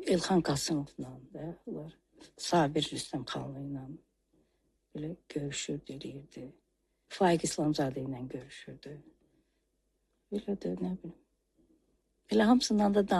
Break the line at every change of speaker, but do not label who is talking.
Elxan Qasımovla da onlar Sabir Rüstəmxanlı ilə belə görüşürdü, eləyirdi. Faiq İslamzadə ilə görüşürdü. Belə də nə bilim. Elə hamısından da